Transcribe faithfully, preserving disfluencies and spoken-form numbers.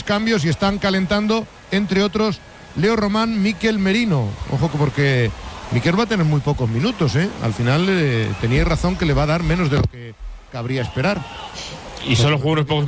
cambios y están calentando, entre otros, Leo Román, Mikel Merino. Ojo, porque Mikel va a tener muy pocos minutos, ¿eh? Al final eh, teníais razón que le va a dar menos de lo que cabría esperar. Y solo jugó unos pocos